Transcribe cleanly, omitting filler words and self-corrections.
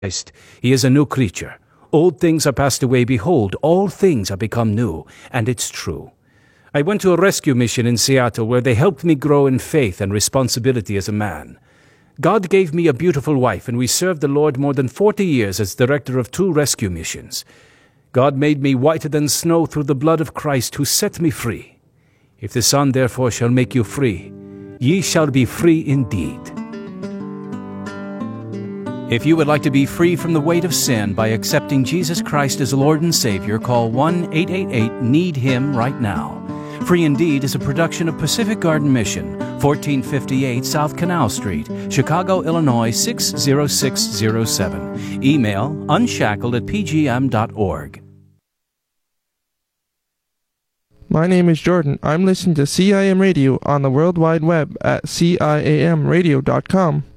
Christ, he is a new creature. Old things are passed away. Behold, all things are become new. And it's true. I went to a rescue mission in Seattle where they helped me grow in faith and responsibility as a man. God gave me a beautiful wife, and we served the Lord more than 40 years as director of 2 rescue missions. God made me whiter than snow through the blood of Christ, who set me free. If the Son therefore shall make you free, ye shall be free indeed. If you would like to be free from the weight of sin by accepting Jesus Christ as Lord and Savior, call 1-888-NEED-HIM right now. Free Indeed is a production of Pacific Garden Mission, 1458 South Canal Street, Chicago, Illinois 60607. Email unshackled@pgm.org. My name is Jordan. I'm listening to CIM Radio on the World Wide Web at CIAMradio.com.